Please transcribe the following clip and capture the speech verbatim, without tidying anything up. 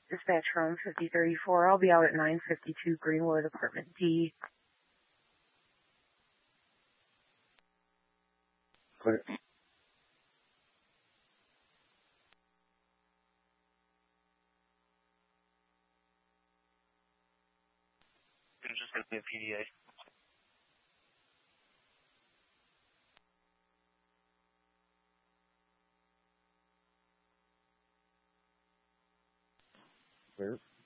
Dispatch from fifty thirty-four. I'll be out at nine fifty-two Greenwood, apartment D. Clear. Just give me a P D A. Clear.